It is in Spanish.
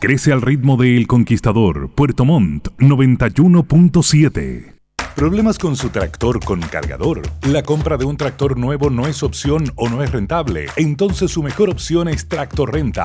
Crece al ritmo de El Conquistador, Puerto Montt, 91.7. ¿Problemas con su tractor con cargador? ¿La compra de un tractor nuevo no es opción o no es rentable? Entonces su mejor opción es Tractorrenta.